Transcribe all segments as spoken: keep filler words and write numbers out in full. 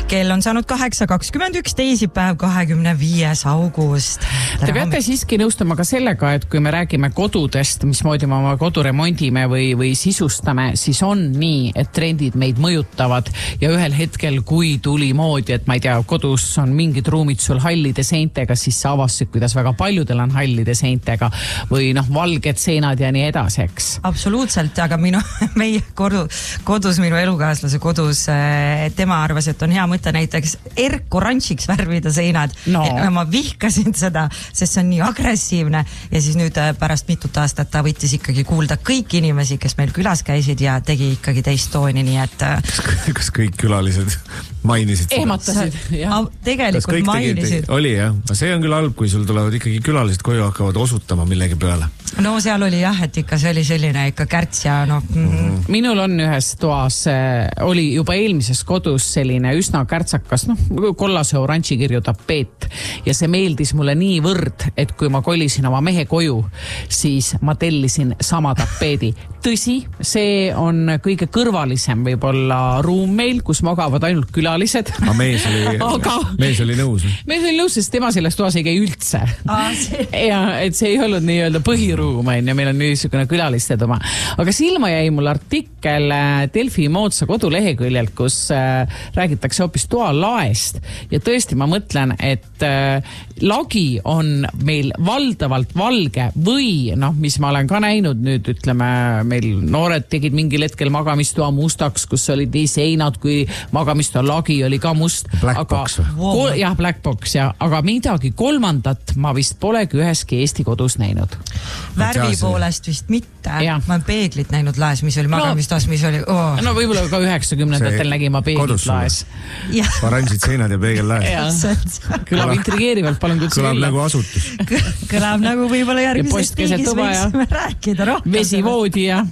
kell on saanud kaheksa kakskümmend üks, teisipäev, kahekümne viies august. Te peate siiski nõustama ka sellega, et kui me räägime kodudest, mismoodi me oma kodu remondime või, või sisustame, siis on nii, et trendid meid mõjutavad ja ühel hetkel, kui tuli moodi, et ma ei tea, kodus on mingid ruumid sul hallide seintega, siis sa avastasid, kuidas väga paljudel on hallide seintega või noh, valged seinad ja nii edasi, eks. Absoluutselt, aga minu, meie kodu, kodus, minu elukaaslase kodus, tema arvas, et on hea mõte näiteks erk-oranžiks värvida seinad. No. Ja ma vihkasin seda, sest see on nii agressiivne ja siis nüüd pärast mitut aastat ta võttis ikkagi kuulda kõik inimesi, kes meil külas käisid ja tegi ikkagi teist tooni, nii et kas, kas kõik külalised mainisid seda? Ehmatasid, jah. Tegelikult mainisid. Oli jah, see on küll halb, kui sul tulevad ikkagi külalised koju hakkavad osutama millegi peale. No seal oli jah, et ikka see oli selline ikka kärts ja noh. Mm-hmm. Minul on ühes toas, oli juba eelmises kodus selline üsna kärtsakas, noh, kollase oranži kirju tapeet ja see meeldis mulle nii võrd, et kui ma kolisin oma mehe koju, siis ma tellisin sama tapeedi. Tõsi, see on kõige kõrvalisem võib-olla ruum meil, kus magavad ainult külalised. Aga mees oli, Aga... mees oli nõus. Mees oli nõus, sest tema selles toas ei käi üldse. Ah, see... ja, et see ei olnud nii-öelda põhiruum, ja meil on niisugune külaliste toma. Aga silma jäi mul artikkel Delfi moodsa koduleheküljelt, kus äh, räägitakse hoopis toalaest. Ja tõesti, ma mõtlen, et äh, lagi on meil valdavalt valge või, noh, mis ma olen ka näinud nüüd, ütleme, meil noored tegid mingil hetkel magamistoa mustaks, kus olid nii seinad, kui magamistoa lagi oli ka must. Black aga, box või? Kol, jah, black box, ja, aga midagi kolmandat ma vist polegi üheski Eesti kodus näinud. Värvi poolest vist mitte. Ja. Ma olen peeglit näinud laes, mis oli magamistoas, mis oli... Oh. No võib-olla ka üheksakümnendatel nägin ma peeglit laes. Oranžid seinad ja peegel laes. Kõlab intrigeerivalt, palun kutsu Kõlab nagu asutus. Kõlab nagu võib-olla järgmisest riigis võiksime rääkida rohkem. Vesivoodi ja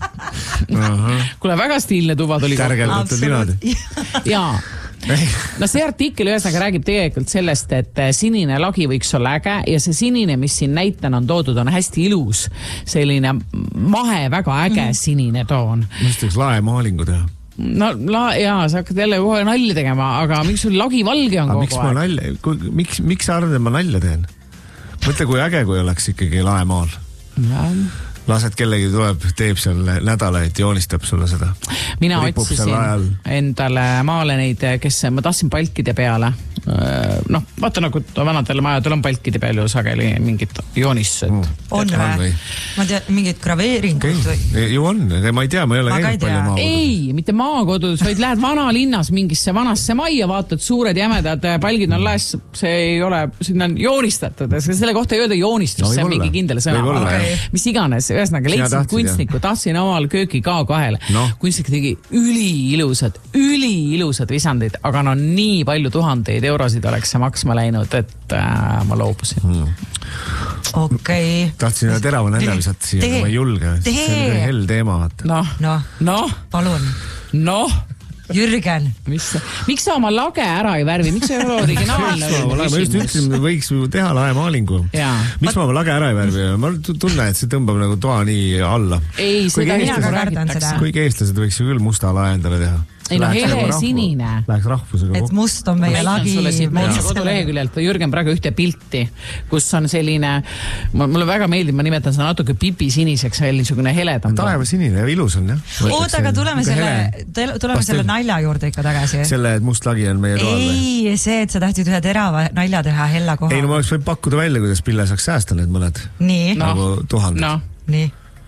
kuule, väga stiilne tuba tuli. Kärgeldatud linad. Jaa. No see artikkel ühesõnaga räägib tegelikult sellest, et sinine lagi võiks olla äge ja see sinine, mis siin näitena on toodud, on hästi ilus. Selline mahe, väga äge mm. sinine toon. Mõst võiks laemaalingu teha? No la, jaa, sa hakkad jälle kohe nalja tegema, aga miks sul lagi valge on kogu miks aeg? Nalja, miks, miks sa arvad, et ma nalja teen? Mõtle, kui äge, kui oleks ikkagi laemaal. Ja. Lased kellegi tuleb, teeb seal nädala, et joonistab sulle seda. Mina otsisin endale maale neid, kes ma tahtsin palkide peale. Noh, vaata nagu vanadel majadel on palkide peale ju sageli mingid joonistused. Mm. On või? Ma tean, mingid graveeringud okay. või? Ju on, ma ei tea, ma ei ole käinud palju maakodus. Ei, mitte maakodus, vaid lähed vanalinnas mingisse vanasse majja, vaatad suured jämedad palgid on laes, see ei ole, sinna on joonistatud, selle kohta ei öelda joonistus, no, see on mingi kindel sõna. Okay. Mis iganes, ühesõnaga leidsin kunstniku, tahtsin omal kööki ka kahele. No. Kunstnik tegi üliilusad, üliilusad visandid, aga no nii palju tuhandeid eurosid oleks see maksma läinud, et äh, ma loobusin. Hmm. Okei. Okay. Tahtsin ühe terava nälja visata siia, aga ma ei julge. See on hell teema. Noh, no. no. Palun. Noh. Jürgen. Mis, miks sa oma lage ära ei värvi? Miks sa ei ole originaalne? ma just ütlesin, võiks teha laemaalingu. Miks ma oma lage ära ei värvi? Ma tunnen, et see tõmbab nagu toa nii alla. Ei, seda mina ka kardan seda. Kuigi eestlased võiks ju küll musta lae endale teha. Ei no hele sinine. Läheks rahvusega. Et must on meie lagi. Sulle siit moodsa koduleheküljelt Jürgen praegu ühte pilti, kus on selline, mulle väga meeldib, ma nimetan seda natuke pipi siniseks, veel niisugune heledam. Taeva sinine, ilus on jah. Oota, aga tuleme selle, tuleme selle nalja juurde ikka tagasi. Selle, et must lagi on meie toal. Ei, see, et sa tahtid ühe terava nalja teha hella koha. Ei, no ma oleks võid pakkuda välja, kuidas Pille saaks säästa need mõned. Nii. Nagu tuhanded. No. Nii.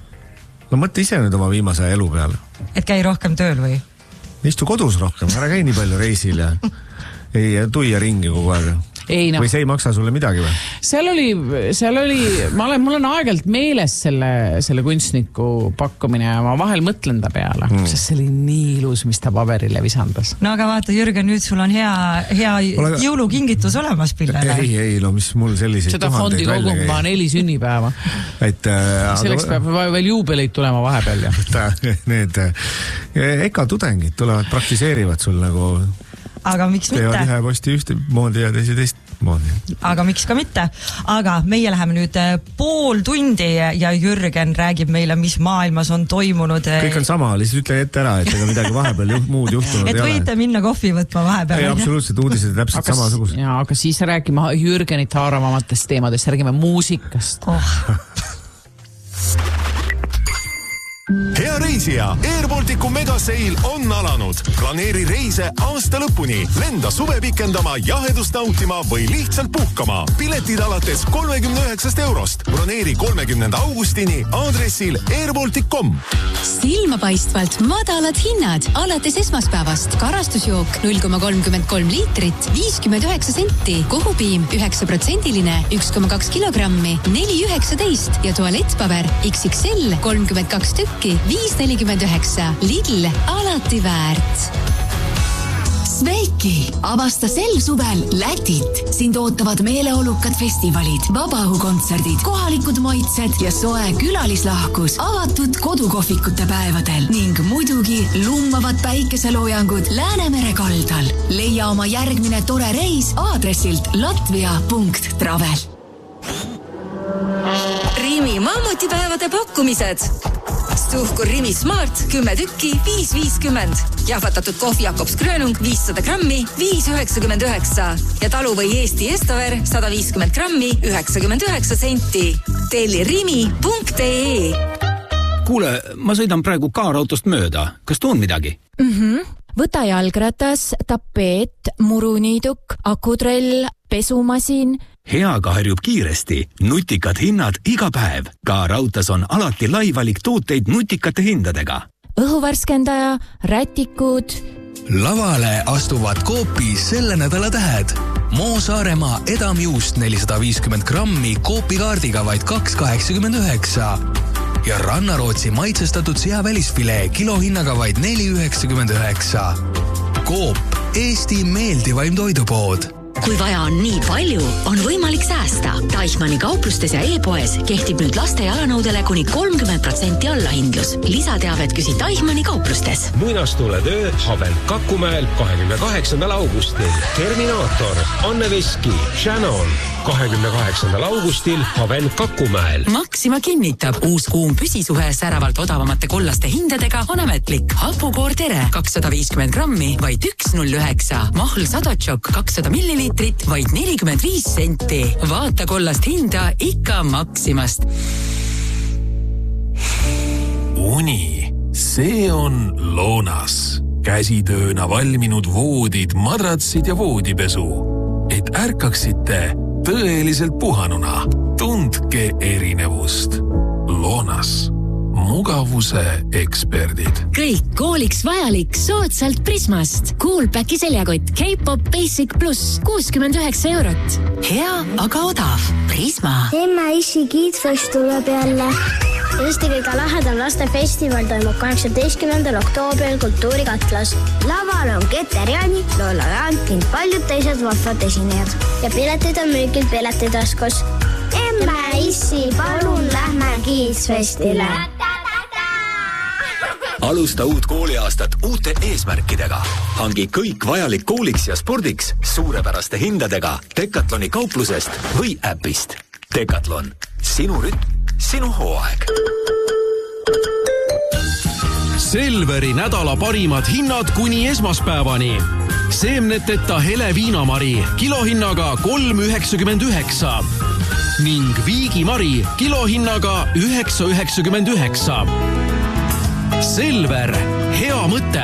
No mõtle ise nüüd oma viimase elu peale. Et käi rohkem tööl või? Istu kodus rohkem, ära käi nii palju reisil ja ei tuia ringi kogu aega. Ei, no. Või see ei maksa sulle midagi või? Seal oli, seal oli, ma olen, mul on aegelt meeles selle, selle kunstniku pakkumine ja ma vahel mõtlen ta peale, mm. sest see oli nii ilus, mis ta paberile visandas. No aga vaata, Jürgen, nüüd sul on hea, hea Olega... jõulukingitus olemas Pillele. Ei, ei, no mis mul selliseid seda fondi koguma neli sünnipäeva. Et, äh, selleks aga... peab veel juubeleid tulema vahepeal. Ja. Need eka tudengid tulevad, praktiseerivad sul nagu... Aga miks mitte? Teevad ühe posti ühte moodi ja teisi teist moodi. Aga miks ka mitte. Aga meie läheme nüüd pool tundi ja Jürgen räägib meile, mis maailmas on toimunud. Kõik on sama, lihtsalt ütle ette ära, et ega midagi vahepeal juht, muud juhtunud et ei ole. Et võite minna kohvi võtma vahepeal. Ei, absoluutselt uudised täpselt aga, samasugused. Ja, aga siis räägime Jürgenit haaravamatest teemadest, räägime muusikast. Oh. Hea reisija, Air Balticu megaseil on alanud. Planeeri reise aasta lõpuni, lenda suve pikendama, jahedust nautima või lihtsalt puhkama. Piletid alates kolmekümne üheksast eurost. Broneeri kolmekümnenda augustini aadressil airbaltic dot com. Silmapaistvalt madalad hinnad alates esmaspäevast. Karastusjook null koma kolmkümmend kolm liitrit, viiskümmend üheksa senti. Kohupiim üheksa protsendiline, üks koma kaks kilogrammi, neli üheksateist ja tualettpaber X X L kolmkümmend kaks tükki, viis nelikümmend üheksa. Lidl, alati väärt. Sveiki, avasta sel suvel Lätit. Sind ootavad meeleolukad festivalid, vabaõhukontserdid, kohalikud maitsed ja soe külalislahkus avatud kodukohvikute päevadel ning muidugi lummavad päikeseloojangud Läänemere kaldal. Leia oma järgmine tore reis aadressilt latvia punkt travel. Rimi mammutipäevade pakkumised. Suhkur Rimi Smart kümme tükki, viis viiskümmend. Jahvatatud kohvi Jakobs Grönung viissada grammi, viis üheksakümmend üheksa. Ja taluvõi Eesti Estover sada viiskümmend grammi, üheksakümmend üheksa senti. Telli rimi punkt ee. Kuule, ma sõidan praegu kaarautost mööda. Kas tuun midagi? Mhm. Võta jalgratas, tapeet, muruniiduk, akutrell, pesumasin. Heaga harjub kiiresti. Nutikad hinnad iga päev. Kaarautas on alati lai valik tooteid nutikate hindadega. Õhuvärskendaja, rätikud. Lavale astuvad Coopi selle nädala tähed. Moo Saaremaa edamjuust nelisada viiskümmend grammi Coopi kaardiga vaid kaks kaheksakümmend üheksa. Ja Rannarootsi maitsestatud seavälisfilee kilohinnaga vaid neli üheksakümmend üheksa. Coop, Eesti meeldivaim toidupood. Kui vaja on nii palju, on võimalik säästa. Teichmanni kauplustes ja e-poes kehtib nüüd laste jalanõudele kuni kolmkümmend protsenti allahindlus. Lisateavet küsi Teichmanni kauplustes. Muinastuletöö Haven Kakumäel kahekümne kaheksandal augustil. Terminaator, Anne Veski, Shannon. kahekümne kaheksandal augustil Haven Kakumäel. Maxima kinnitab, uus kuum püsisuhe säravalt odavamate kollaste hindadega on ametlik. Hapukoor Tere kakssada viiskümmend grammi, vaid üks null üheksa. Mahl Sadotšok kakssada milliliitrit, vaid nelikümmend viis senti. Vaata kollast hinda ikka Maximast. Uni, see on Loonas. Käsitööna valminud voodid, madratsid ja voodipesu. Et ärkaksite tõeliselt puhanuna. Tundke erinevust. Loonas. Mugavuse eksperdid. Kõik kooliks vajalik soodsalt Prismast. Coolpacki seljakott K-pop Basic Plus kuuskümmend üheksa eurot. Hea, aga odav. Prisma. Emme issi kiidfest tuleb jälle. Eesti kõige lahedam lastefestival toimub kaheksateistkümnendal oktoobril Kultuurikatlas. Laval on Keter Jaani, Lola Jaan ning paljud teised vahvad esinejad. Ja piletid on müügil piletitaskus. Emme issi, palun lähme kiidsfestile. Alusta uut kooliaastat uute eesmärkidega. Hangi kõik vajalik kooliks ja spordiks suurepäraste hindadega Decathloni kauplusest või äpist. Decathlon. Sinu rütm, sinu hooaeg. Selveri nädala parimad hinnad kuni esmaspäevani. Seemneteta hele viinamari kilohinnaga kolm üheksakümmend üheksa ning viigimari kilohinnaga üheksa üheksakümmend üheksa. Selver, hea mõte.